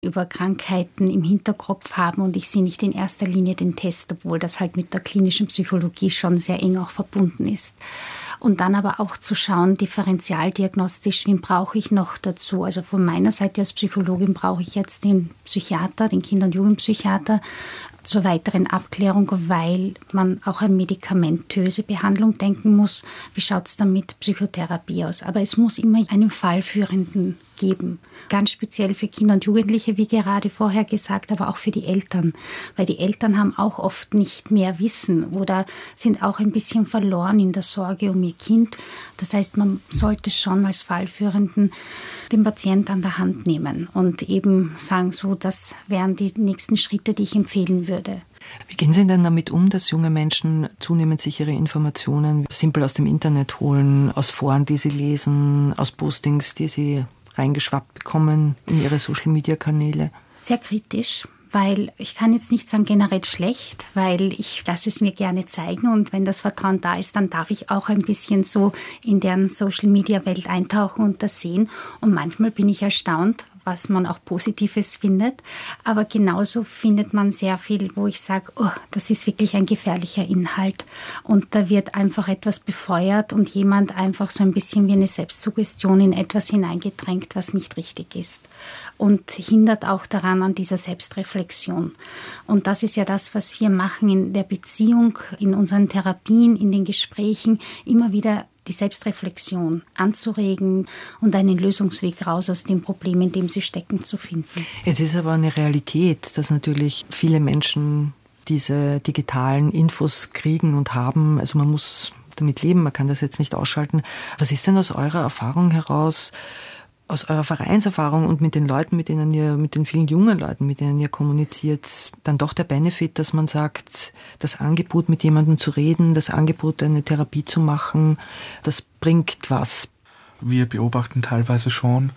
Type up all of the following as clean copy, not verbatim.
über Krankheiten im Hinterkopf haben und ich sehe nicht in erster Linie den Test, obwohl das halt mit der klinischen Psychologie schon sehr eng auch verbunden ist. Und dann aber auch zu schauen, differentialdiagnostisch, wen brauche ich noch dazu? Also von meiner Seite als Psychologin brauche ich jetzt den Psychiater, den Kinder- und Jugendpsychiater zur weiteren Abklärung, weil man auch an medikamentöse Behandlung denken muss. Wie schaut es dann mit Psychotherapie aus? Aber es muss immer einen Fallführenden geben. Ganz speziell für Kinder und Jugendliche, wie gerade vorher gesagt, aber auch für die Eltern. Weil die Eltern haben auch oft nicht mehr Wissen oder sind auch ein bisschen verloren in der Sorge um ihr Kind. Das heißt, man sollte schon als Fallführenden den Patienten an der Hand nehmen und eben sagen, so, das wären die nächsten Schritte, die ich empfehlen würde. Wie gehen Sie denn damit um, dass junge Menschen zunehmend sich ihre Informationen simpel aus dem Internet holen, aus Foren, die sie lesen, aus Postings, die sie reingeschwappt bekommen in ihre Social-Media-Kanäle? Sehr kritisch, weil ich kann jetzt nicht sagen generell schlecht, weil ich lasse es mir gerne zeigen und wenn das Vertrauen da ist, dann darf ich auch ein bisschen so in deren Social-Media-Welt eintauchen und das sehen. Und manchmal bin ich erstaunt, was man auch Positives findet. Aber genauso findet man sehr viel, wo ich sage, oh, das ist wirklich ein gefährlicher Inhalt. Und da wird einfach etwas befeuert und jemand einfach so ein bisschen wie eine Selbstsuggestion in etwas hineingedrängt, was nicht richtig ist. Und hindert auch daran an dieser Selbstreflexion. Und das ist ja das, was wir machen in der Beziehung, in unseren Therapien, in den Gesprächen, immer wieder die Selbstreflexion anzuregen und einen Lösungsweg raus aus dem Problem, in dem sie stecken, zu finden. Jetzt ist aber eine Realität, dass natürlich viele Menschen diese digitalen Infos kriegen und haben. Also man muss damit leben, man kann das jetzt nicht ausschalten. Was ist denn aus eurer Erfahrung heraus, aus eurer Vereinserfahrung und mit den Leuten, mit den vielen jungen Leuten, mit denen ihr kommuniziert, dann doch der Benefit, dass man sagt, das Angebot, mit jemandem zu reden, das Angebot, eine Therapie zu machen, das bringt was? Wir beobachten teilweise schon,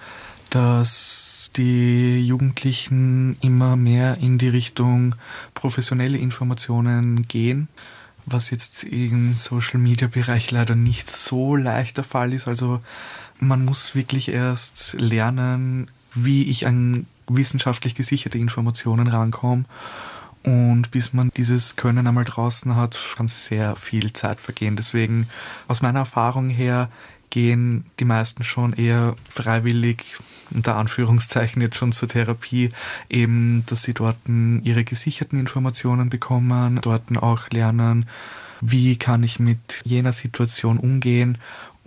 dass die Jugendlichen immer mehr in die Richtung professionelle Informationen gehen, was jetzt im Social-Media-Bereich leider nicht so leicht der Fall ist. Also man muss wirklich erst lernen, wie ich an wissenschaftlich gesicherte Informationen rankomme. Und bis man dieses Können einmal draußen hat, kann sehr viel Zeit vergehen. Deswegen, aus meiner Erfahrung her, gehen die meisten schon eher freiwillig, unter Anführungszeichen jetzt schon zur Therapie, eben, dass sie dort ihre gesicherten Informationen bekommen, dort auch lernen, wie kann ich mit jener Situation umgehen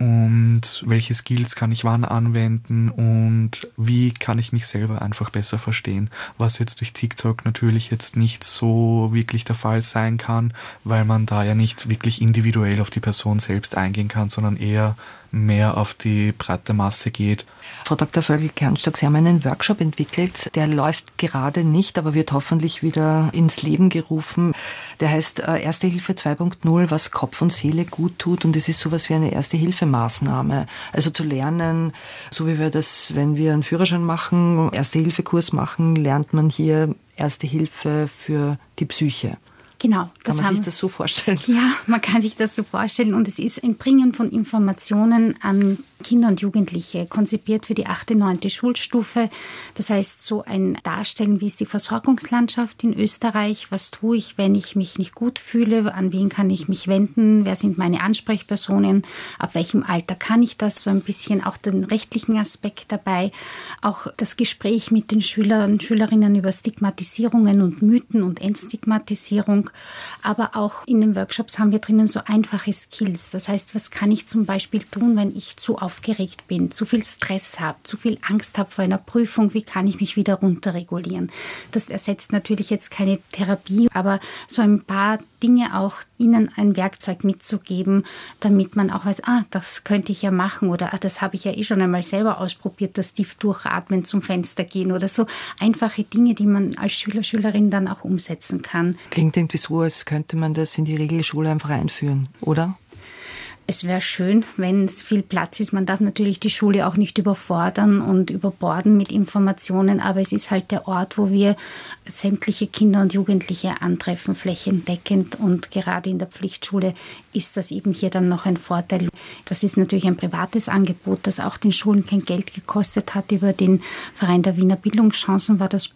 und welche Skills kann ich wann anwenden und wie kann ich mich selber einfach besser verstehen, was jetzt durch TikTok natürlich jetzt nicht so wirklich der Fall sein kann, weil man da ja nicht wirklich individuell auf die Person selbst eingehen kann, sondern eher mehr auf die breite Masse geht. Frau Dr. Vögel-Kernstock, Sie haben einen Workshop entwickelt, der läuft gerade nicht, aber wird hoffentlich wieder ins Leben gerufen. Der heißt Erste Hilfe 2.0, was Kopf und Seele gut tut, und es ist sowas wie eine Erste-Hilfe-Maßnahme. Also zu lernen, so wie wir das, wenn wir einen Führerschein machen, Erste-Hilfe-Kurs machen, lernt man hier Erste Hilfe für die Psyche. Genau. Kann man sich das so vorstellen? Ja, man kann sich das so vorstellen. Und es ist ein Bringen von Informationen an Kinder und Jugendliche, konzipiert für die 8., 9. Schulstufe. Das heißt, so ein Darstellen, wie ist die Versorgungslandschaft in Österreich, was tue ich, wenn ich mich nicht gut fühle, an wen kann ich mich wenden, wer sind meine Ansprechpersonen, ab welchem Alter kann ich das, so ein bisschen auch den rechtlichen Aspekt dabei, auch das Gespräch mit den Schülern und Schülerinnen über Stigmatisierungen und Mythen und Entstigmatisierung, aber auch in den Workshops haben wir drinnen so einfache Skills. Das heißt, was kann ich zum Beispiel tun, wenn ich zu aufgeregt bin, zu viel Stress habe, zu viel Angst habe vor einer Prüfung, wie kann ich mich wieder runterregulieren? Das ersetzt natürlich jetzt keine Therapie, aber so ein paar Dinge auch ihnen ein Werkzeug mitzugeben, damit man auch weiß, das könnte ich ja machen oder das habe ich ja schon einmal selber ausprobiert, das tief durchatmen, zum Fenster gehen oder so einfache Dinge, die man als Schüler, Schülerin dann auch umsetzen kann. Klingt irgendwie so, als könnte man das in die Regelschule einfach einführen, oder? Es wäre schön, wenn es viel Platz ist. Man darf natürlich die Schule auch nicht überfordern und überborden mit Informationen, aber es ist halt der Ort, wo wir sämtliche Kinder und Jugendliche antreffen, flächendeckend, und gerade in der Pflichtschule ist das eben hier dann noch ein Vorteil. Das ist natürlich ein privates Angebot, das auch den Schulen kein Geld gekostet hat. Über den Verein der Wiener Bildungschancen war das